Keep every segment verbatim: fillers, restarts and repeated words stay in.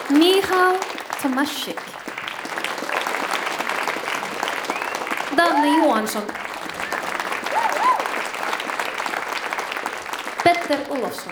Michał Tomaszczyk. Danne Johansson. Petter Olofsson.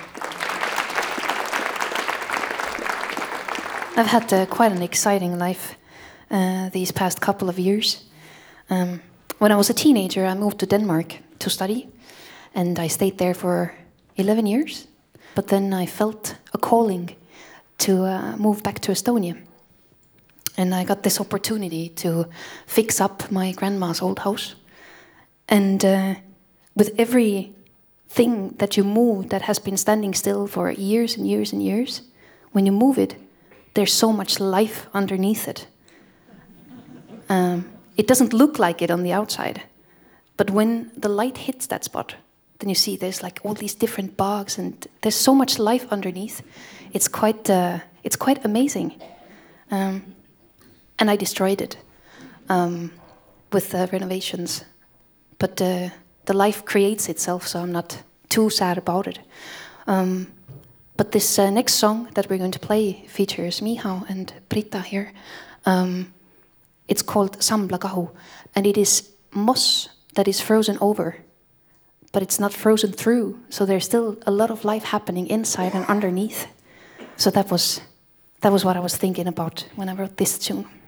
I've had uh, quite an exciting life uh, these past couple of years. Um, when I was a teenager, I moved to Denmark to study, and I stayed there for eleven years. But then I felt a calling to uh, move back to Estonia. And I got this opportunity to fix up my grandma's old house. And uh, with every thing that you move that has been standing still for years and years and years, when you move it, there's so much life underneath it. Um, it doesn't look like it on the outside, but when the light hits that spot, then you see there's like all these different bogs, and there's so much life underneath. It's quite, uh, it's quite amazing. Um, and I destroyed it um, with the renovations, but uh, the life creates itself, so I'm not too sad about it. Um, But this uh, next song that we're going to play features Michał and Britta here. Um, it's called Samla Kahu, and it is moss that is frozen over, but it's not frozen through, so there's still a lot of life happening inside and underneath. So that was that was what I was thinking about when I wrote this tune.